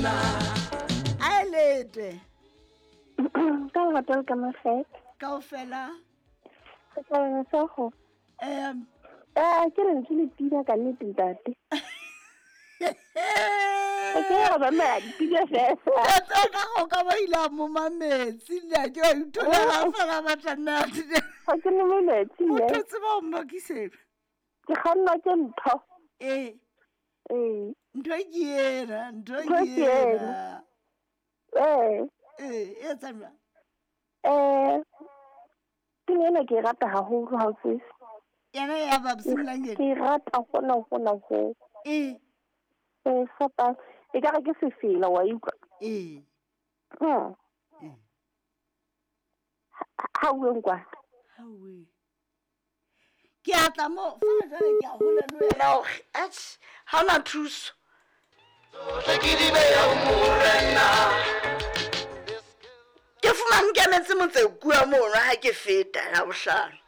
Aelete Ka hotel ka mafet. kaofela Ka tsana soho. Ke re ke le pina ka nnete ntate. Ke ya ba ma dipina fela. tata ka go ka ba ila mo mametsi nna ke wa ithola la fela batlanna Ha ke ne mo metsi o ne. thotse ba mma ke sebe Ke kganna ke ntho. ntho ke era e tsamaya Ke nena ke rata haholo ha o tsese. yana ya ba bsimlangeng Ke rata hona ho. Sapa e ka re ke sefela wa ikwa. Ha o ngwa. ke atla mo fa jale ke a hola le wena o ha ona thuso ke fumane ke metse motse kua mono ha ke feta ya bohlano